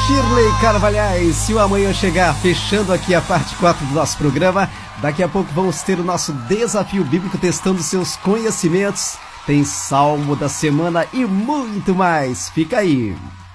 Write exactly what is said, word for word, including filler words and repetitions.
Shirley Carvalhais. Se o amanhã chegar, fechando aqui a parte quatro do nosso programa, daqui a pouco vamos ter o nosso desafio bíblico testando seus conhecimentos. Tem salmo da semana e muito mais. Fica aí.